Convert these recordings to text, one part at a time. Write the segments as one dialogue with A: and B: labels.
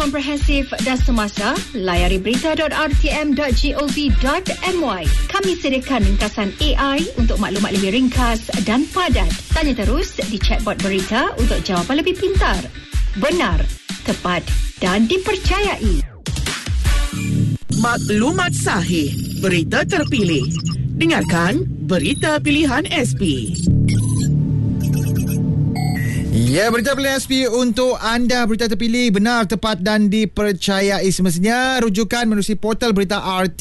A: komprehensif dan semasa, layari berita.rtm.gov.my. Kami sediakan ringkasan AI untuk maklumat lebih ringkas dan padat. Tanya terus di chatbot berita untuk jawapan lebih pintar, benar, tepat dan dipercayai.
B: Maklumat sahih, berita terpilih. Dengarkan Berita Pilihan SP.
C: Ya, berita pilihan SP untuk anda. Berita terpilih, benar, tepat dan dipercayai semestinya. Rujukan menerusi portal berita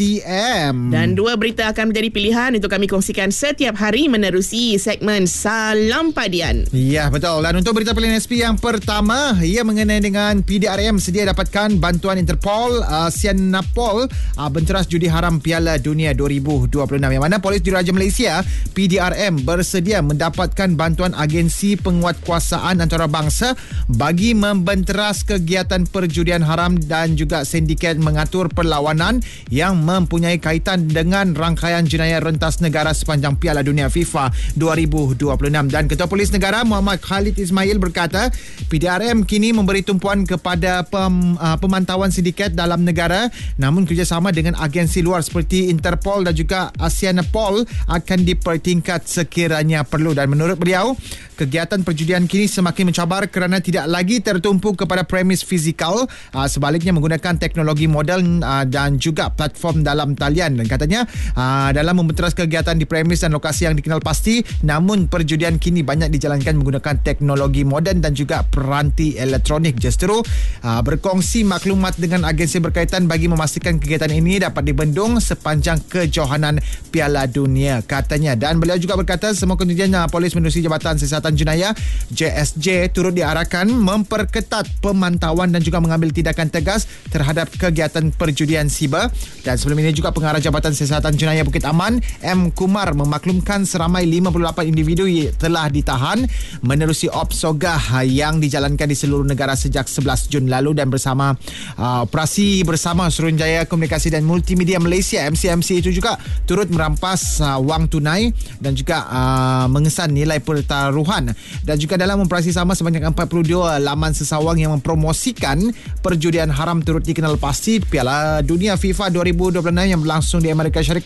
C: RTM.
B: Dan dua berita akan menjadi pilihan untuk kami kongsikan setiap hari menerusi segmen Salam Padian.
C: Ya, betul. Dan untuk berita pilihan SP yang pertama, ia mengenai dengan PDRM sedia dapatkan bantuan Interpol ASEAN Napol benteras judi haram Piala Dunia 2026. Yang mana Polis Diraja Malaysia PDRM bersedia mendapatkan bantuan agensi penguatkuasaan antarabangsa bagi membenteras kegiatan perjudian haram dan juga sindiket mengatur perlawanan yang mempunyai kaitan dengan rangkaian jenayah rentas negara sepanjang Piala Dunia FIFA 2026. Dan Ketua Polis Negara Muhammad Khalid Ismail berkata, PDRM kini memberi tumpuan kepada pemantauan sindiket dalam negara, namun kerjasama dengan agensi luar seperti Interpol dan juga ASEAN Napol akan dipertingkat sekiranya perlu. Dan menurut beliau, kegiatan perjudian kini semakin mencabar kerana tidak lagi tertumpu kepada premis fizikal, sebaliknya menggunakan teknologi moden dan juga platform dalam talian. Dan katanya dalam membenteras kegiatan di premis dan lokasi yang dikenal pasti, namun perjudian kini banyak dijalankan menggunakan teknologi moden dan juga peranti elektronik. Justru berkongsi maklumat dengan agensi berkaitan bagi memastikan kegiatan ini dapat dibendung sepanjang kejohanan Piala Dunia, katanya. Dan beliau juga berkata semua kontijen polis menerusi Jabatan Siasatan Jenayah JSJ turut diarahkan memperketat pemantauan dan juga mengambil tindakan tegas terhadap kegiatan perjudian siber. Dan sebelum ini juga Pengarah Jabatan Siasatan Jenayah Bukit Aman M. Kumar memaklumkan seramai 58 individu telah ditahan menerusi Opsogah yang dijalankan di seluruh negara sejak 11 Jun lalu. Dan bersama operasi bersama Suruhanjaya Komunikasi dan Multimedia Malaysia MCMC itu juga turut merampas wang tunai dan juga mengesan nilai pertaruhan. Dan juga dalam operasi sama sebanyak 42 laman sesawang yang mempromosikan perjudian haram turut dikenal pasti Piala Dunia FIFA 2026 yang berlangsung di Amerika Syarikat